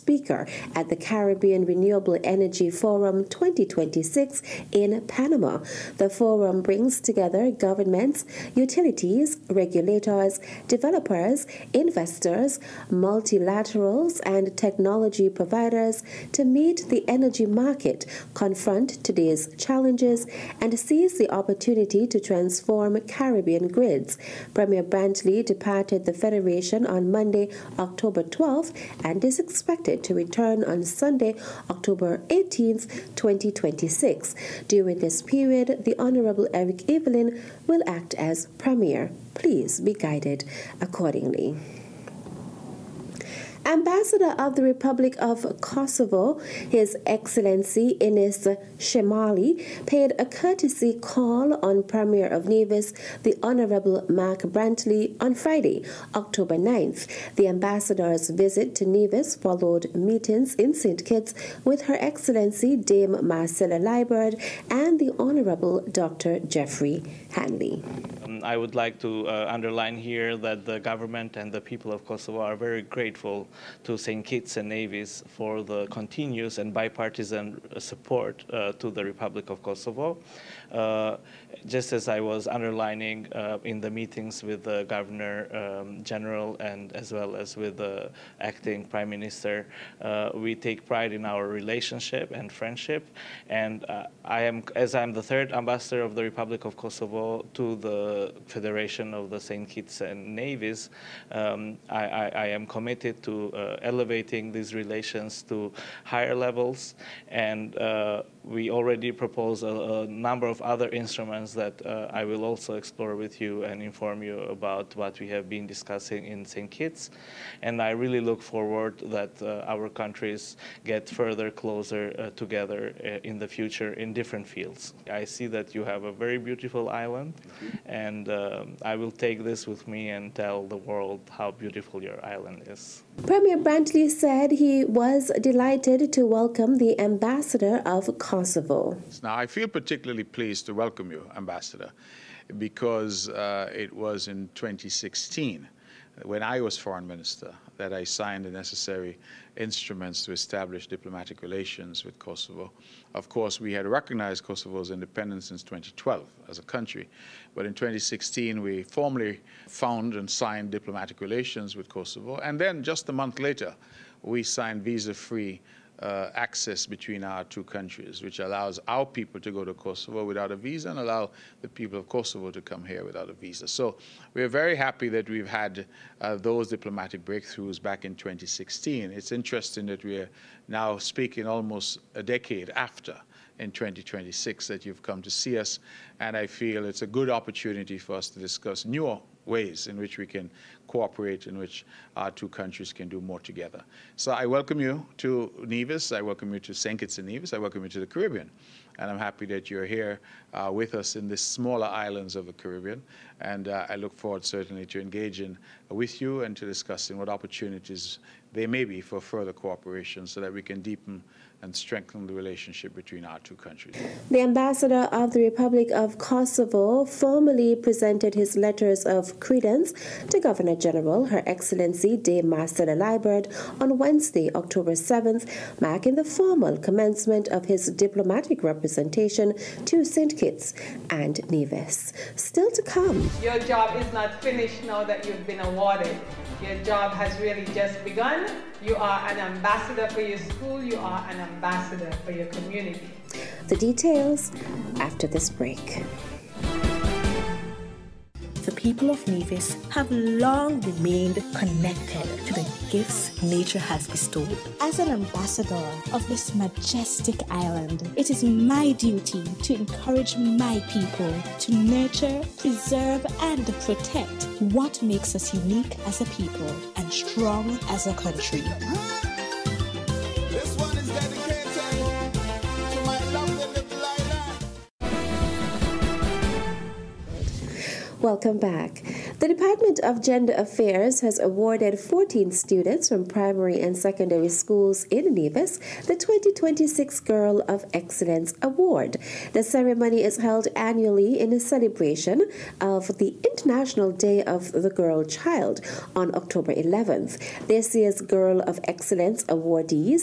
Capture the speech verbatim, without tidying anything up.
speaker at the Caribbean Renewable Energy Forum twenty twenty-six in Panama. The forum brings together governments, utilities, regulators, developers, investors, multilaterals, and technology providers to meet the energy market, confront today's challenges, and seize the opportunity to transform Caribbean grids. Premier Brantley departed the Federation on Monday, October twelfth, and is expected to return on Sunday, October eighteenth, twenty twenty-six. During this period, the Honorable Eric Evelyn will act as Premier. Please be guided accordingly. Ambassador of the Republic of Kosovo, His Excellency Enis Shemali, paid a courtesy call on Premier of Nevis, the Honorable Mark Brantley, on Friday, October ninth. The ambassador's visit to Nevis followed meetings in Saint Kitts with Her Excellency Dame Marcella Liburd and the Honorable Doctor Jeffrey Hanley. Um, I would like to uh, underline here that the government and the people of Kosovo are very grateful to Saint Kitts and Nevis for the continuous and bipartisan support uh, to the Republic of Kosovo. Uh, just as I was underlining uh, in the meetings with the Governor um, General and as well as with the acting Prime Minister, uh, we take pride in our relationship and friendship. And uh, I am, as I'm the third ambassador of the Republic of Kosovo to the Federation of the Saint Kitts and Nevis, um, I, I, I am committed to uh, elevating these relations to higher levels, and uh, we already propose a, a number of other instruments that uh, I will also explore with you and inform you about what we have been discussing in Saint Kitts. And I really look forward that uh, our countries get further closer uh, together uh, in the future in different fields. I see that you have a very beautiful island, and uh, I will take this with me and tell the world how beautiful your island is. Premier Brantley said he was delighted to welcome the ambassador of Kosovo. Now, I feel particularly pleased to welcome you, Ambassador, because uh, it was in twenty sixteen, when I was Foreign Minister, that I signed the necessary instruments to establish diplomatic relations with Kosovo. Of course, we had recognized Kosovo's independence since twenty twelve as a country, but in twenty sixteen we formally found and signed diplomatic relations with Kosovo, and then just a month later we signed visa-free Uh, access between our two countries, which allows our people to go to Kosovo without a visa and allow the people of Kosovo to come here without a visa. So we are very happy that we've had uh, those diplomatic breakthroughs back in twenty sixteen. It's interesting that we are now speaking almost a decade after, in twenty twenty-six, that you've come to see us, and I feel it's a good opportunity for us to discuss newer ways in which we can cooperate, in which our two countries can do more together. So I welcome you to Nevis, I welcome you to Saint Kitts and Nevis, I welcome you to the Caribbean. And I'm happy that you're here uh, with us in the smaller islands of the Caribbean. And uh, I look forward certainly to engaging with you and to discussing what opportunities there may be for further cooperation so that we can deepen and strengthen the relationship between our two countries. The ambassador of the Republic of Kosovo formally presented his letters of credence to Governor General Her Excellency Dame Marcella Liburd on Wednesday, October seventh, marking the formal commencement of his diplomatic representation to Saint Kitts and Nevis. Still to come. Your job is not finished now that you've been awarded. Your job has really just begun. You are an ambassador for your school. You are an ambassador for your community. The details after this break. The people of Nevis have long remained connected to the gifts nature has bestowed. As an ambassador of this majestic island, it is my duty to encourage my people to nurture, preserve, and protect what makes us unique as a people and strong as a country. This one is dedicated to my lovely little island. Welcome back. The Department of Gender Affairs has awarded fourteen students from primary and secondary schools in Nevis the twenty twenty-six Girl of Excellence Award. The ceremony is held annually in celebration of the International Day of the Girl Child on October eleventh. This year's Girl of Excellence awardees